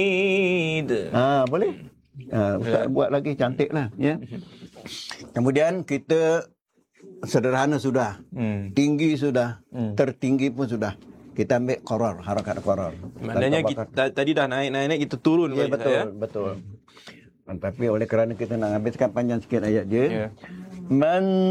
Boleh. Ustaz buat lagi cantik lah, ya. Kemudian kita sederhana sudah, tinggi sudah, tertinggi pun sudah. Kita ambil qarar, harakat qarar. Maknanya kita tadi dah naik kita turun ya, balik betul, saya. betul. Tapi oleh kerana kita nak habiskan panjang sikit ayat dia, Man